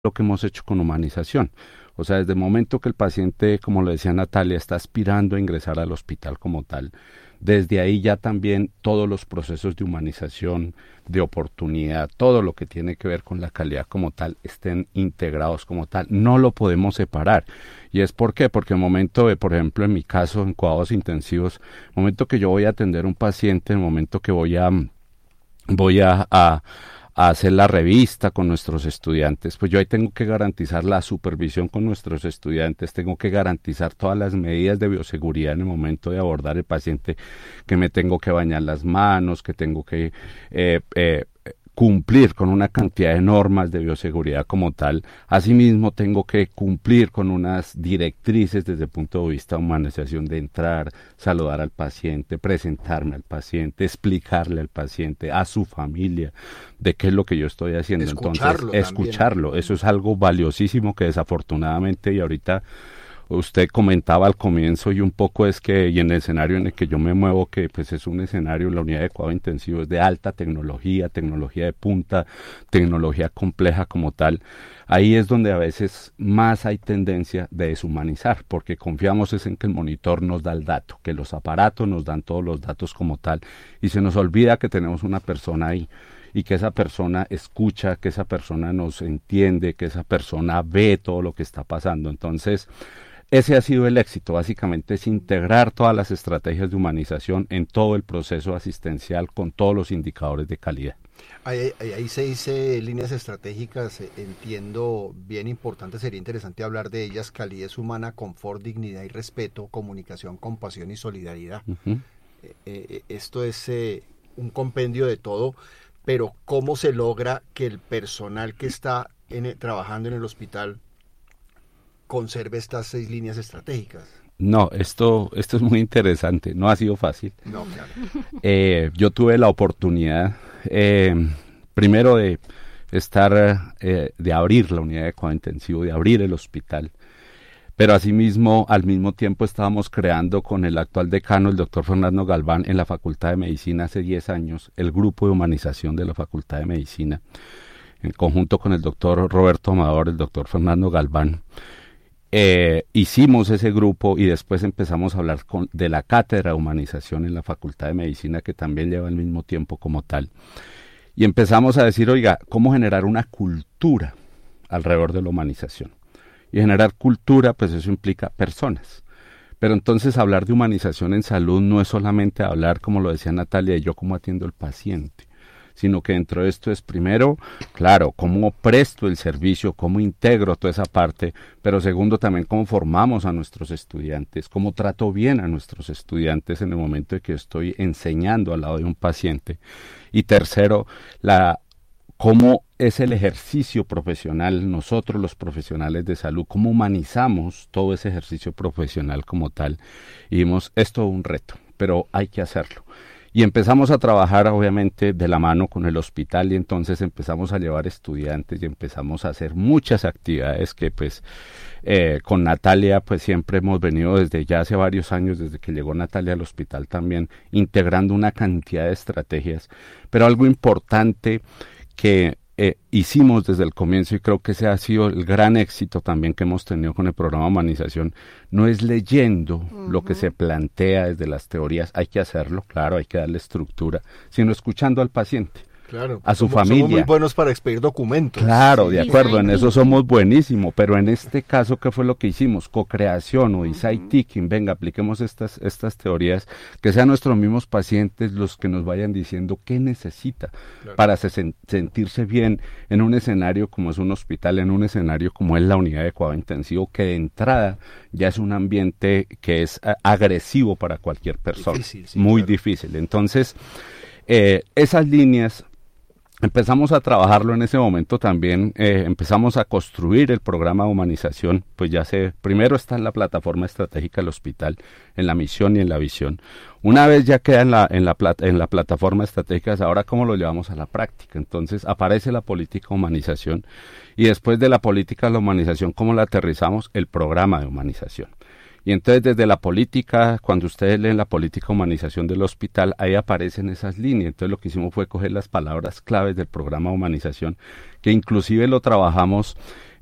lo que hemos hecho con humanización. O sea, desde el momento que el paciente, como le decía Natalia, está aspirando a ingresar al hospital como tal, desde ahí ya también todos los procesos de humanización, de oportunidad, todo lo que tiene que ver con la calidad como tal, estén integrados como tal. No lo podemos separar. ¿Y es por qué? Porque el momento de, por ejemplo, en mi caso, en cuidados intensivos, el momento que yo voy a atender a un paciente, el momento que voy a hacer la revista con nuestros estudiantes, pues yo ahí tengo que garantizar la supervisión con nuestros estudiantes, tengo que garantizar todas las medidas de bioseguridad en el momento de abordar el paciente, que me tengo que bañar las manos, que tengo que cumplir con una cantidad de normas de bioseguridad como tal. Asimismo, tengo que cumplir con unas directrices desde el punto de vista de humanización, de entrar, saludar al paciente, presentarme al paciente, explicarle al paciente, a su familia, de qué es lo que yo estoy haciendo. Escucharlo. Entonces, escucharlo, eso es algo valiosísimo que desafortunadamente, y ahorita usted comentaba al comienzo y un poco es que, y en el escenario en el que yo me muevo, que pues es un escenario, la unidad de cuidado intensivo es de alta tecnología, tecnología de punta, tecnología compleja como tal, ahí es donde a veces más hay tendencia de deshumanizar, porque confiamos es en que el monitor nos da el dato, que los aparatos nos dan todos los datos como tal, y se nos olvida que tenemos una persona ahí, y que esa persona escucha, que esa persona nos entiende, que esa persona ve todo lo que está pasando. Entonces, ese ha sido el éxito, básicamente es integrar todas las estrategias de humanización en todo el proceso asistencial con todos los indicadores de calidad. Ahí se dice líneas estratégicas, entiendo, bien importante, sería interesante hablar de ellas: calidez humana, confort, dignidad y respeto, comunicación, compasión y solidaridad. Esto es un compendio de todo, pero ¿cómo se logra que el personal que está trabajando en el hospital conserve estas 6 líneas estratégicas? No, esto es muy interesante, no ha sido fácil. No, claro. Yo tuve la oportunidad, primero de estar, de abrir la unidad de cuidado intensivo, de abrir el hospital, pero asimismo, al mismo tiempo estábamos creando con el actual decano, el doctor Fernando Galván, en la Facultad de Medicina hace 10 años, el grupo de humanización de la Facultad de Medicina, en conjunto con el doctor Roberto Amador, el doctor Fernando Galván. Hicimos ese grupo y después empezamos a hablar de la cátedra de humanización en la Facultad de Medicina, que también lleva el mismo tiempo como tal, y empezamos a decir, oiga, ¿cómo generar una cultura alrededor de la humanización? Y generar cultura, pues eso implica personas, pero entonces hablar de humanización en salud no es solamente hablar, como lo decía Natalia, de yo cómo atiendo al paciente, sino que dentro de esto es primero, claro, cómo presto el servicio, cómo integro toda esa parte, pero segundo también cómo formamos a nuestros estudiantes, cómo trato bien a nuestros estudiantes en el momento de que estoy enseñando al lado de un paciente, y tercero, cómo es el ejercicio profesional, nosotros los profesionales de salud, cómo humanizamos todo ese ejercicio profesional como tal, y vimos, esto es un reto, pero hay que hacerlo. Y empezamos a trabajar obviamente de la mano con el hospital, y entonces empezamos a llevar estudiantes y empezamos a hacer muchas actividades que pues con Natalia pues siempre hemos venido desde ya hace varios años, desde que llegó Natalia al hospital también, integrando una cantidad de estrategias, pero algo importante que hicimos desde el comienzo, y creo que ese ha sido el gran éxito también que hemos tenido con el programa de humanización, no es leyendo lo que se plantea desde las teorías, hay que hacerlo, claro, hay que darle estructura, sino escuchando al paciente. Claro, a su familia. Somos muy buenos para expedir documentos. Claro, de acuerdo, en eso somos buenísimos, pero en este caso, ¿qué fue lo que hicimos? Co-creación o design thinking, venga, apliquemos estas teorías, que sean nuestros mismos pacientes los que nos vayan diciendo qué necesita para sentirse bien en un escenario como es un hospital, en un escenario como es la unidad de cuidado intensivo, que de entrada ya es un ambiente que es agresivo para cualquier persona, difícil, muy difícil. Entonces, esas líneas empezamos a trabajarlo en ese momento también, empezamos a construir el programa de humanización, pues primero está en la plataforma estratégica del hospital, en la misión y en la visión. Una vez ya queda en la plataforma estratégica, ahora cómo lo llevamos a la práctica. Entonces aparece la política de humanización, y después de la política de la humanización, ¿cómo la aterrizamos? El programa de humanización. Y entonces desde la política, cuando ustedes leen la política humanización del hospital, ahí aparecen esas líneas. Entonces lo que hicimos fue coger las palabras claves del programa humanización, que inclusive lo trabajamos